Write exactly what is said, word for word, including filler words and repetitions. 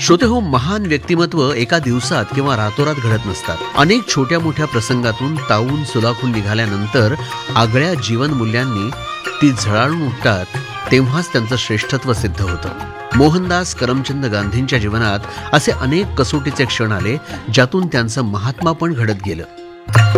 श्रोते हो, महान व्यक्तिमत्व एका दिवसात किंवा रातोरात घडत नसतात. अनेक छोट्या मोठ्या प्रसंगातून तावून सुलाखून निघाल्यानंतर आगळ्या जीवनमूल्यांनी ती झळाळून उठतात, तेव्हाच त्यांचं श्रेष्ठत्व सिद्ध होतं. मोहनदास करमचंद गांधींच्या जीवनात असे अनेक कसोटीचे क्षण आले, ज्यातून त्यांचं महात्मा पण घडत गेलं.